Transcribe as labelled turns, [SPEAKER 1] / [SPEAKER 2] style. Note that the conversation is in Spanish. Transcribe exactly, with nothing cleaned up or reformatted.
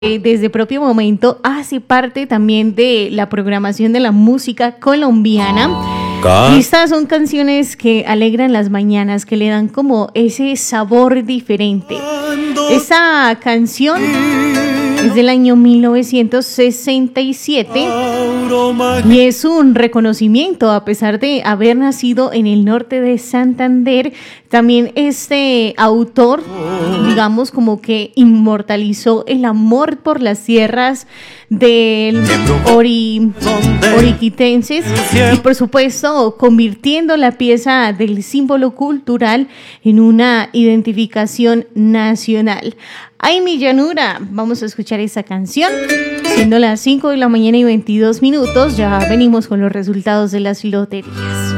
[SPEAKER 1] eh, desde propio momento hace parte también de la programación de la música colombiana. Y estas son canciones que alegran las mañanas, que le dan como ese sabor diferente. Esta canción es del año mil novecientos sesenta y siete y es un reconocimiento a pesar de haber nacido en el norte de Santander. También este autor, digamos, como que inmortalizó el amor por las tierras del ori, oriquitenses y por supuesto convirtiendo la pieza del símbolo cultural en una identificación nacional. Ay, mi llanura, vamos a escuchar esta canción. Siendo las cinco de la mañana y veintidós minutos, ya venimos con los resultados de las loterías.